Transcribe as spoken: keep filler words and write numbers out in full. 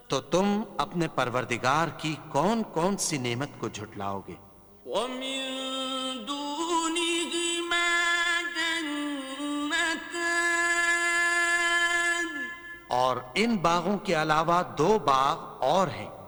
तो तुम अपने परवरदिगार की कौन कौन सी नेमत को झुटलाओगे? ومن دونهما جنتان और इन बागों के अलावा दो बाग और हैं।